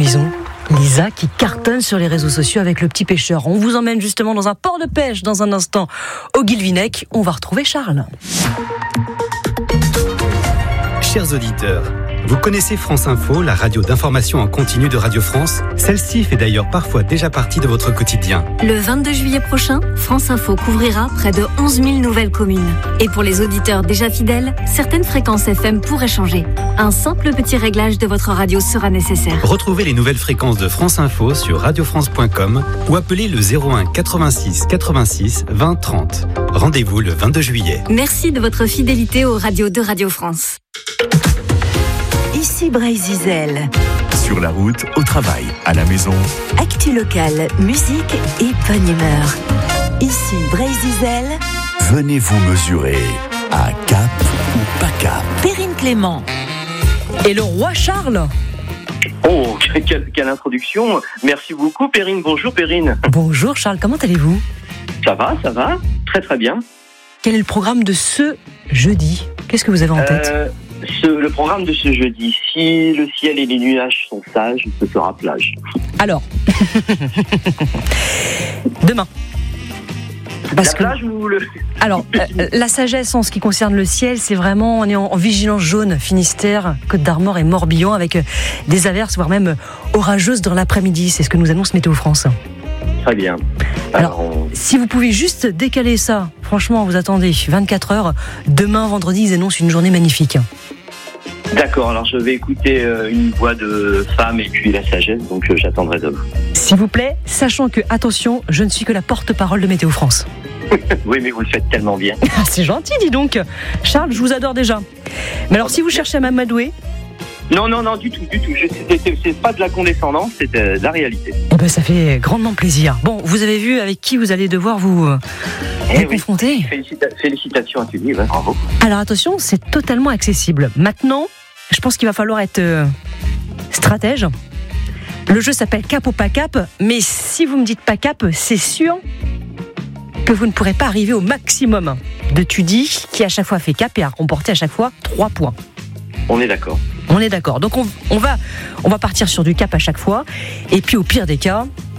Lison. Lisa qui cartonne sur les réseaux sociaux avec Le Petit Pêcheur. On vous emmène justement dans un port de pêche dans un instant au Guilvinec. On va retrouver Charles. Chers auditeurs, vous connaissez France Info, la radio d'information en continu de Radio France? Celle-ci fait d'ailleurs parfois déjà partie de votre quotidien. Le 22 juillet prochain, France Info couvrira près de 11 000 nouvelles communes. Et pour les auditeurs déjà fidèles, certaines fréquences FM pourraient changer. Un simple petit réglage de votre radio sera nécessaire. Retrouvez les nouvelles fréquences de France Info sur radiofrance.com ou appelez le 01 86 86 20 30. Rendez-vous le 22 juillet. Merci de votre fidélité aux radios de Radio France. Ici Bray-Zizel. Sur la route, au travail, à la maison. Actu locale, musique et bonne humeur. Ici Bray-Zizel. Venez vous mesurer à Cap ou pas Cap. Perrine Clément. Et le roi Charles. Oh, quelle introduction. Merci beaucoup Perrine. Bonjour Perrine. Bonjour Charles, comment allez-vous? Ça va. Très très bien. Quel est le programme de ce jeudi? Qu'est-ce que vous avez en tête? Le programme de ce jeudi, si le ciel et les nuages sont sages, ce sera plage. Alors, demain. Parce la plage ou le... Alors, la sagesse en ce qui concerne le ciel, c'est vraiment, on est en vigilance jaune, Finistère, Côte d'Armor et Morbihan, avec des averses, voire même orageuses dans l'après-midi. C'est ce que nous annonce Météo France. Très bien. Alors, si vous pouvez juste décaler ça, franchement, vous attendez 24 heures. Demain, vendredi, ils annoncent une journée magnifique. D'accord, alors je vais écouter une voix de femme et puis la sagesse, donc j'attendrai demain. S'il vous plaît, sachant que, attention, je ne suis que la porte-parole de Météo France. Oui, mais vous le faites tellement bien. C'est gentil, dis donc. Charles, je vous adore déjà. Mais alors, si vous cherchez à m'amadouer... Non, du tout. C'est pas de la condescendance, c'est de la réalité. Eh ben, ça fait grandement plaisir. Bon, vous avez vu avec qui vous allez devoir vous confronter. Félicitations à Tully, bravo. Alors attention, c'est totalement accessible. Maintenant, je pense qu'il va falloir être stratège. Le jeu s'appelle Cap ou pas Cap, mais si vous me dites pas Cap, c'est sûr que vous ne pourrez pas arriver au maximum de Tudy, qui à chaque fois fait Cap et a remporté à chaque fois 3 points. On est d'accord. Donc on va partir sur du Cap à chaque fois. Et puis au pire des cas,